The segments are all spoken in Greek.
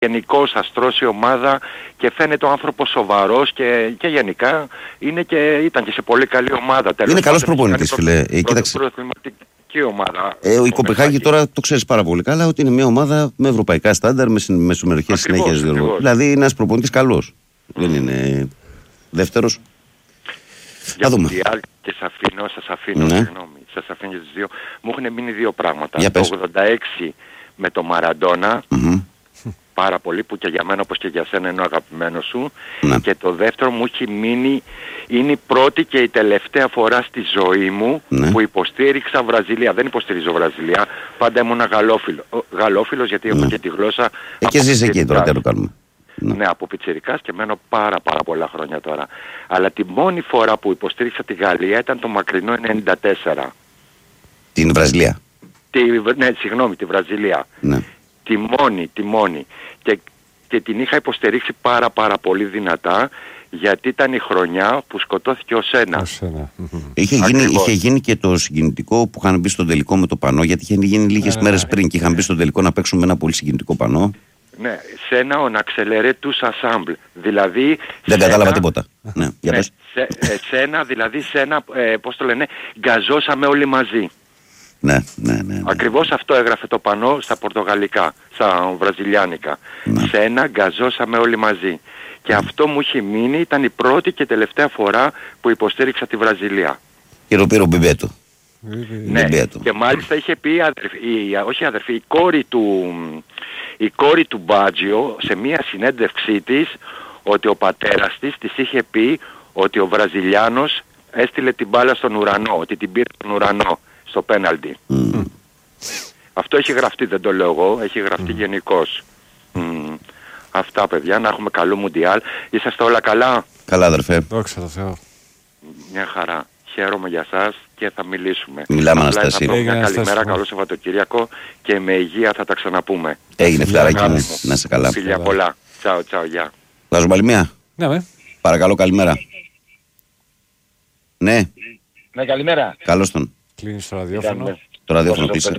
γενικώς αστρώσει ομάδα και φαίνεται ο άνθρωπος σοβαρός και γενικά ήταν και σε πολύ καλή ομάδα. Είναι καλός προπονητής, φίλε. Κοίταξε. Ομάδα. Η Κοπεχάγη τώρα το ξέρεις πάρα πολύ καλά ότι είναι μια ομάδα με ευρωπαϊκά στάνταρ, με μεσομερικές συνέχειες. Δηλαδή είναι ένας προπονητής καλός. Δεν είναι δεύτερος. Για το Μουντιάλ και σας αφήνω, συγγνώμη, σας αφήνω για τις δύο. Μου έχουν μείνει δύο πράγματα. Το 86 με το Μαραντόνα, πάρα πολύ, που και για μένα όπως και για σένα είναι ο αγαπημένος σου. Και το δεύτερο μου έχει μείνει, είναι η πρώτη και η τελευταία φορά στη ζωή μου που υποστήριξα Βραζιλία. Δεν υποστηρίζω Βραζιλία, πάντα ήμουν γαλλόφιλος γιατί έχω και τη γλώσσα. Και ζεις εκεί τώρα, τι το κάνουμε. Ναι, από πιτσιρικάς και μένω πάρα πολλά χρόνια τώρα. Αλλά τη μόνη φορά που υποστήριξα τη Γαλλία ήταν το μακρινό 94. Την Βραζιλία. Ναι, συγγνώμη, τη Βραζιλία. Ναι. Τη μόνη. Και την είχα υποστηρίξει πάρα πολύ δυνατά, γιατί ήταν η χρονιά που σκοτώθηκε ο Σένα. Είχε γίνει και το συγκινητικό που είχαν μπει στον τελικό με το πανό, γιατί είχε γίνει λίγες μέρες πριν και είχαν μπει στον τελικό να παίξουν με ένα πολύ συγκινητικό πανό. Ναι, Σένα on accéléré tous ensemble. Δηλαδή... Δεν κατάλαβα τίποτα. Ναι, Σένα, δηλαδή Σένα, πώς το λένε, γκαζώσαμε όλοι μαζί. Ναι. Ακριβώς αυτό έγραφε το πανό στα πορτογαλικά, στα βραζιλιάνικα. Σένα, γκαζώσαμε όλοι μαζί. Και αυτό μου είχε μείνει, ήταν η πρώτη και τελευταία φορά που υποστήριξα τη Βραζιλία. Και το πήρε ο Μπιμπέτο. Ναι, και μάλιστα είχε πει, η κόρη του Μπάτζιο σε μία συνέντευξή της, ότι ο πατέρας της είχε πει ότι ο Βραζιλιάνος έστειλε την μπάλα στον ουρανό, ότι την πήρε στον ουρανό στο πέναλτι. Αυτό έχει γραφτεί, δεν το λέω εγώ, έχει γραφτεί γενικώς. Αυτά, παιδιά, να έχουμε καλό Μουντιάλ. Είσαστε όλα καλά? Καλά, αδερφέ. Δόξα τω Θεώ. Μια χαρά. Χαίρομαι για σας και θα μιλήσουμε. Μιλάμε, Αναστασία. Μια καλημέρα, καλό Σαββατοκύριακο και με υγεία θα τα ξαναπούμε. Έγινε, φιλαράκι μου. Να είσαι καλά. Φιλιά πολλά. Τσάω, γεια. Βάζω πάλι μία. Ναι, παρακαλώ, καλημέρα. Ναι, καλημέρα. Καλώς τον. Κλείνεις το ραδιόφωνο. Το ραδιόφωνο πίσω.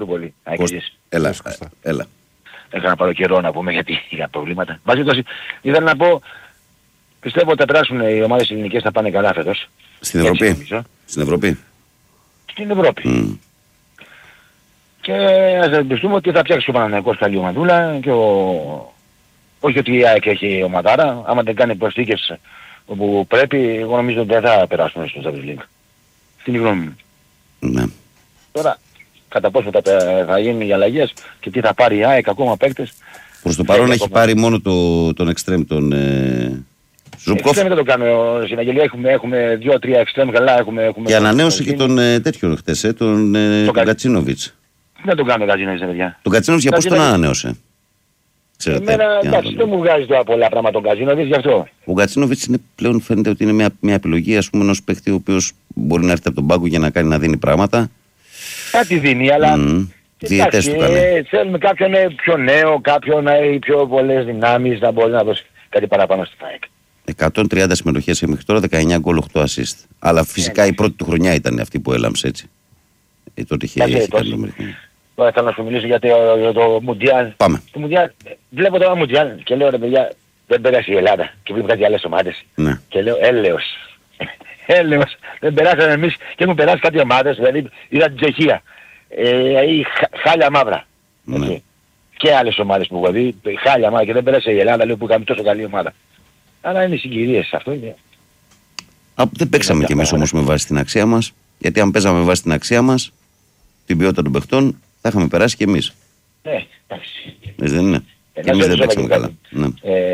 Έλα. Έκανα πάρω καιρό να πούμε γιατί είχα προβλήματα. Βάζει, ήθελα να πω, πιστεύω ότι θα περάσουν οι ομάδες ελληνικές, θα πάνε καλά φέτος. Στην Ευρώπη. Στην Ευρώπη. Και ας ελπιστούμε ότι θα φτιάξει ο Παναθηναϊκός καλή ομαδούλα και όχι ότι η ΑΕΚ έχει ομαδάρα, άμα δεν κάνει προσθήκες όπου πρέπει, εγώ νομίζω ότι δεν θα περάσουν στο Champions League. Στην γνώμη μου. Ναι. Τώρα, κατά πόσο θα γίνουν οι αλλαγές και τι θα πάρει η ΑΕΚ ακόμα παίκτες. Προς το παρόν έχει πάρει μόνο τον εξτρέμ, τον Ζουπκόφ. Δεν το κάνω στην αγγελία, έχουμε 2-3 εξτρέμ καλά. Έχουμε και ανανέωσε και τον τέτοιον χτες, τον Κατσίνοβιτς. Δεν τον κάνω Κατσίνοβιτς, παιδιά. Τον Κατσίνοβιτς για πώς τον ανανέωσε? Εμένα εντάξει, δεν μου βγάζει τώρα πολλά πράγματα τον Κατσίνοβιτς γι' αυτό. Ο Κατσίνοβιτς πλέον φαίνεται ότι είναι μια επιλογή, ας πούμε, ενός παίχτη ο οποίος μπορεί να έρθει από τον πάγκο για να δίνει πράγματα. Κάτι δίνει, αλλά διαιτές του κάνει. Θέλουμε κάποιον πιο νέο, κάποιον να έχει πιο πολλές δυνάμεις, να μπορεί να δώσει κάτι παραπάνω στη ΦΑΕΚ. 130 συμμετοχές μέχρι τώρα, 19 γκολ, 8 assist. Αλλά φυσικά η πρώτη του χρονιά ήταν αυτή που έλαμψε έτσι. Τότε είχε κάνει. Τώρα θέλω να σου μιλήσω για το Μουντιάλ. Πάμε. Το Μουντιάλ, βλέπω τώρα Μουντιάλ και λέω ρε παιδιά, δεν πέρασε η Ελλάδα και βλέπω κάτι άλλες ομάδες. Ναι. Και λέω έλεος. Δεν περάσαμε εμείς και έχουν περάσει κάτι ομάδες, δηλαδή είδα την Τσεχία. Ή χάλια μαύρα. Ναι. Και άλλες ομάδες που έχω δει, χάλια μαύρα και δεν πέρασε η Ελλάδα, λέω που είχαμε τόσο καλή ομάδα. Αλλά είναι συγκυρίες αυτό. Δεν παίξαμε κι εμείς όμως με βάση την αξία μας, γιατί αν παίζαμε με βάση την αξία μας, την ποιότητα των παιχτών, θα είχαμε περάσει κι εμείς. Ναι, εντάξει. Δεν είναι. Και εμείς δεν παίξαμε καλά. Ναι.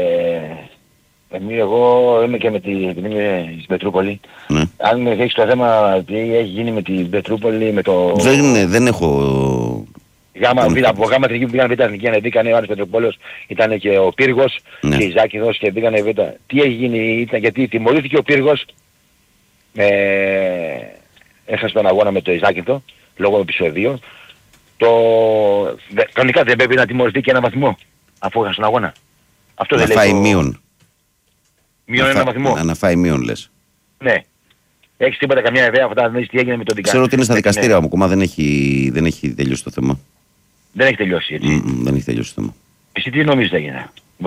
Εγώ είμαι και με την Πετρούπολη. Ναι. Αν έχεις το θέμα τι έχει γίνει με την Πετρούπολη, με το... Δεν έχω... Από γάμα τρική που πήγαν β' εθνική ανεβήκανε, ο Άρης Πετροπόλεως ήταν και ο Πύργος και η Ζάκηδος και πήγανε β'. Τι έχει γίνει, γιατί τιμωρήθηκε ο Πύργος, έχασε τον αγώνα με το Ιζάκηδο, λόγω επεισοδίου. Κανονικά δεν πρέπει να τιμωρηθεί και ένα βαθμό, αφού έχασε τον αγώνα. Αυτό να δεν φάει μείον. Μείον ένα βαθμό. Να φάει μείον λες. Ναι. Έχεις τίποτα καμιά ιδέα αυτά, να δεις τι έγινε με τον δικαστή? Ξέρω ότι είναι στα δικαστήρια, ακόμα δεν έχει τελειώσει το θέμα. Δεν έχει τελειώσει, έτσι. Δεν έχει τελειώσει το θέμα. Εσύ τι νομίζεις έγινε?